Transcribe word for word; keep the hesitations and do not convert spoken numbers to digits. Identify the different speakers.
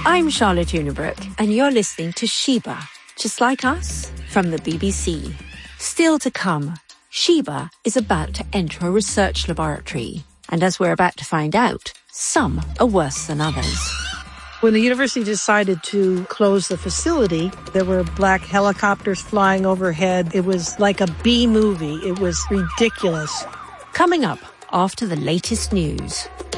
Speaker 1: I'm Charlotte Unibrook, and you're listening to Sheba, Just Like Us, from the B B C. Still to come, Sheba is about to enter a research laboratory, and as we're about to find out, some are worse than others.
Speaker 2: When the university decided to close the facility, there were black helicopters flying overhead. It was like a B movie. It was ridiculous.
Speaker 1: Coming up after the latest news.